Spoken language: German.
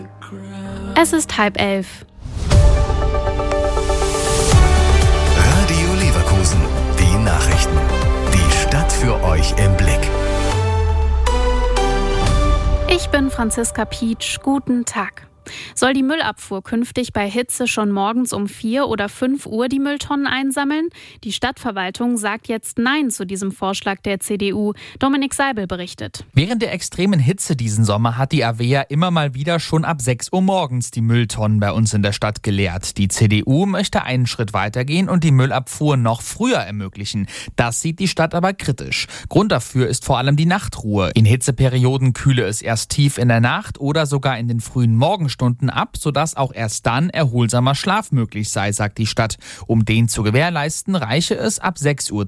Es ist 10:30. Radio Leverkusen, die Nachrichten. Die Stadt für euch im Blick. Ich bin Franziska Pietsch. Guten Tag. Soll die Müllabfuhr künftig bei Hitze schon morgens um 4 oder 5 Uhr die Mülltonnen einsammeln? Die Stadtverwaltung sagt jetzt Nein zu diesem Vorschlag der CDU. Dominik Seibel berichtet. Während der extremen Hitze diesen Sommer hat die Avea immer mal wieder schon ab 6 Uhr morgens die Mülltonnen bei uns in der Stadt geleert. Die CDU möchte einen Schritt weitergehen und die Müllabfuhr noch früher ermöglichen. Das sieht die Stadt aber kritisch. Grund dafür ist vor allem die Nachtruhe. In Hitzeperioden kühle es erst tief in der Nacht oder sogar in den frühen Morgenstunden ab, sodass auch erst dann erholsamer Schlaf möglich sei, sagt die Stadt. Um den zu gewährleisten, reiche es ab 6:10 Uhr